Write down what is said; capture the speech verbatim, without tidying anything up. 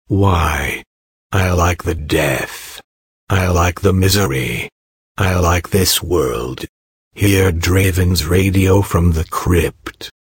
Why? I like the death. I like the misery. I like this world. Hear Draven's radio from the crypt.